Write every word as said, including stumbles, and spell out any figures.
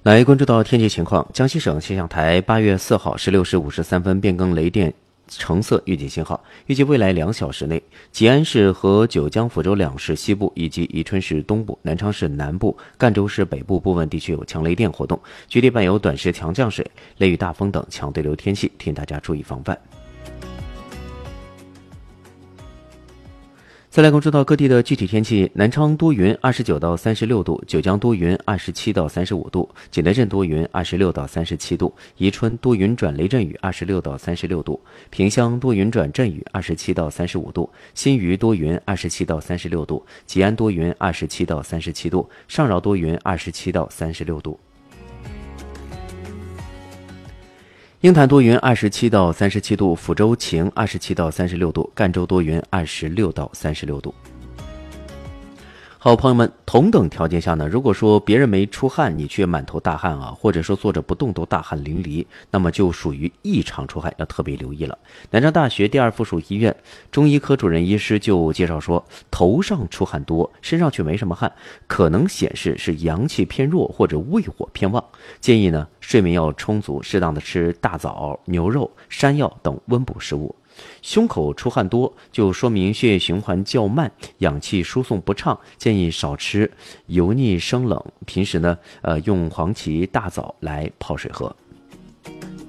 来关注到天气情况，江西省气象台八月四号十六时五十三分变更雷电橙色预警信号，预计未来两小时内，吉安市和九江抚州两市西部以及宜春市东部、南昌市南部、赣州市北部部分地区有强雷电活动，局地伴有短时强降水、雷雨大风等强对流天气，提醒大家注意防范。再来关注到各地的具体天气，南昌多云，二十九到三十六度；九江多云，二十七到三十五度；景德镇多云，二十六到三十七度；宜春多云转雷阵雨，二十六到三十六度；萍乡多云转阵雨，二十七到三十五度；新余多云，二十七到三十六度；吉安多云，二十七到三十七度；上饶多云，二十七到三十六度。鹰潭多云，二十七到三十七度；抚州晴，二十七到三十六度；赣州多云，二十六到三十六度。好，朋友们，同等条件下呢，如果说别人没出汗，你却满头大汗啊，或者说坐着不动都大汗淋漓，那么就属于异常出汗，要特别留意了。南昌大学第二附属医院中医科主任医师就介绍说，头上出汗多，身上却没什么汗，可能显示是阳气偏弱或者胃火偏旺，建议呢睡眠要充足，适当的吃大枣、牛肉、山药等温补食物。胸口出汗多，就说明血液循环较慢，氧气输送不畅，建议少吃油腻生冷。平时呢，呃，用黄芪、大枣来泡水喝。